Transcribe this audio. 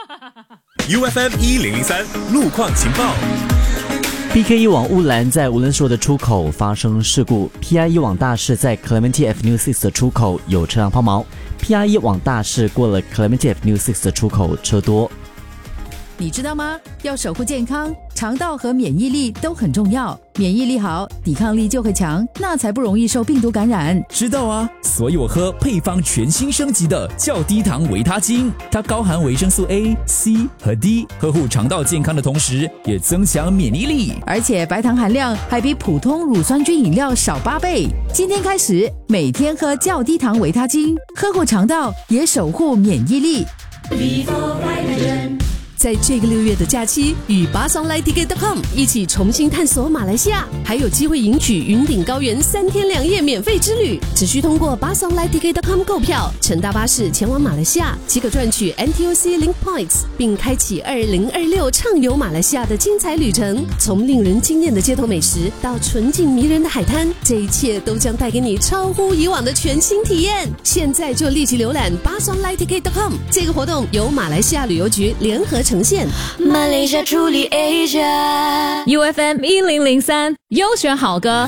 UFM 1003路况情报。 BK1往乌兰在无人说的出口发生事故 ，PI1往大市在 Clementi Avenue 6的出口有车辆抛锚 ，PI1往大市过了 Clementi Avenue 6的出口车多。 你知道吗？要守护健康，肠道和免疫力都很重要。免疫力好，抵抗力就会强，那才不容易受病毒感染。 知道啊，所以我喝配方全新升级的较低糖维他精，它高含维生素 A、C 和 D， 呵护肠道健康的同时，也增强免疫力。 而且白糖含量还比普通乳酸菌饮料少8倍。今天开始，每天喝较低糖维他精，呵护肠道，也守护免疫力。 在这个6月的假期，与BaSongLightTicket.com 一起重新探索马来西亚，还有机会赢取云顶高原3天2夜免费之旅。只需通过BaSongLightTicket.com 购票，乘大巴士前往马来西亚，即可赚取 NTUC Link Points， 并开启2026畅游马来西亚的精彩旅程。从令人惊艳的街头美食到纯净迷人的海滩，这一切都将带给你超乎以往的全新体验。现在就立即浏览BaSongLightTicket.com， 这个活动由马来西亚旅游局联合呈现。 马来西亚处理 Asia UFM 1003优选好歌。